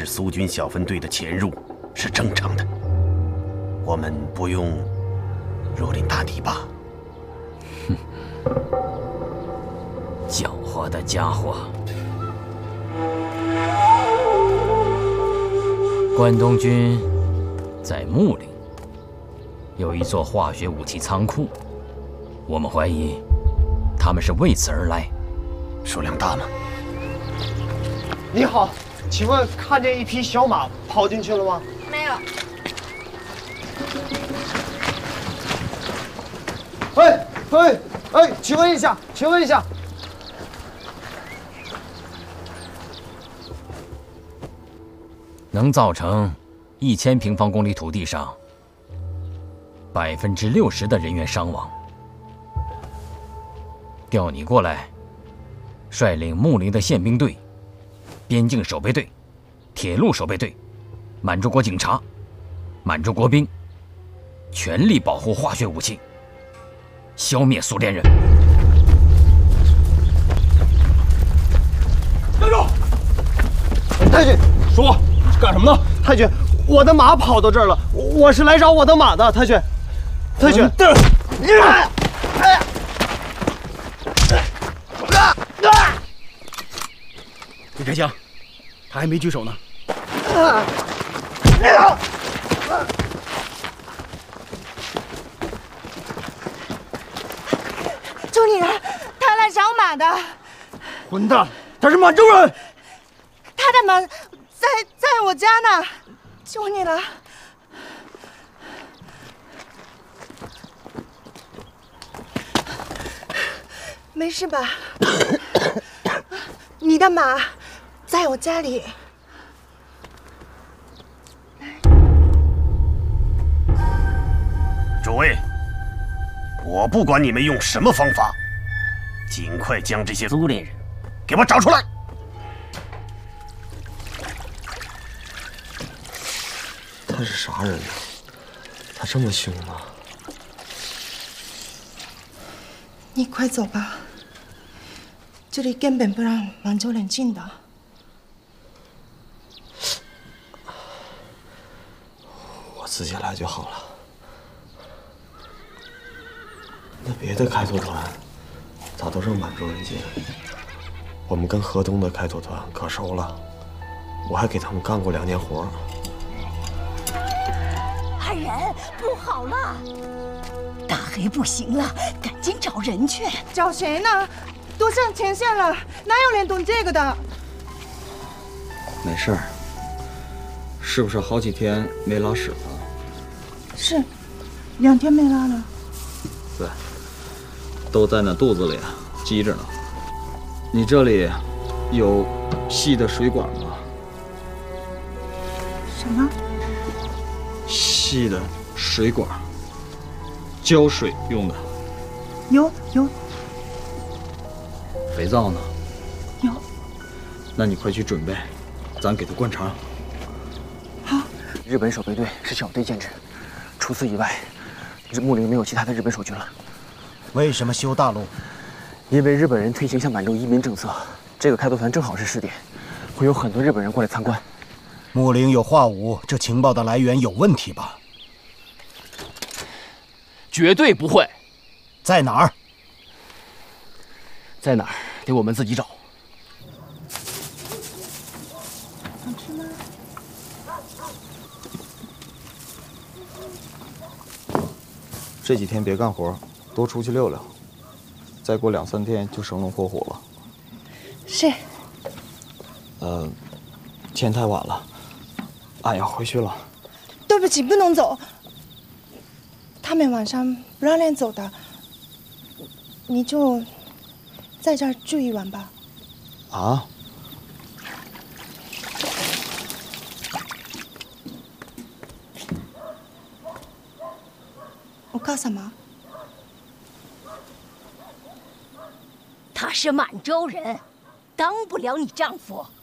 知苏军小分队的潜入是正常的，我们不用如临大敌吧？ 哼，狡猾的家伙！关东军在木岭有一座化学武器仓库，我们怀疑他们是为此而来。 数量大吗？ 你好，请问看见一匹小马跑进去了吗？ 没有。请问一下， 能造成1000平方公里土地上60%的人员伤亡。调你过来，率领木林的宪兵队、边境守备队、铁路守备队、满洲国警察、满洲国兵，全力保护化学武器，消灭苏联人。 站住！ 太君， 说你是干什么的？ 太君，我的马跑到这儿了，我是来找我的马的。太君， 别开枪，他还没举手呢。 朱女儿，他来找马的。 混蛋，他是满洲人。 他的马在我家呢，求你了。没事吧？你的马在我家里。 诸位，我不管你们用什么方法，尽快将这些苏联人给我找出来。 他是啥人呢？他这么凶吗？ 你快走吧，这里根本不让满洲人进的。 我自己来就好了。那别的开拓团咋都让满洲人进？我们跟河东的开拓团可熟了，我还给他们干过2年活。 安仁，不好了！大黑不行了，赶紧找人去。 找谁呢？都上前线了，哪有人懂这个的？ 没事儿，是不是好几天没拉屎了？ 是，2天没拉了。 对，都在那肚子里积着呢。你这里有细的水管吗？ 什么？ 细的水管，浇水用的。 有。 肥皂呢？ 有。 那你快去准备，咱给他灌肠。 好。 日本守备队是小队建制，除此以外，木林没有其他的日本守军了。 为什么修大路？ 因为日本人推行向满洲移民政策，这个开拓团正好是试点，会有很多日本人过来参观。 木林有化武，这情报的来源有问题吧？ 绝对不会。 在哪儿？ 在哪儿？得我们自己找。 想吃吗？ 这几天别干活，多出去溜溜。再过2、3天就生龙活虎了。 是。 天太晚了，俺要回去了。 对不起，不能走。他们晚上不让人走的，你就在这儿住一晚吧。 啊？ 我干什么？ 他是满洲人，当不了你丈夫。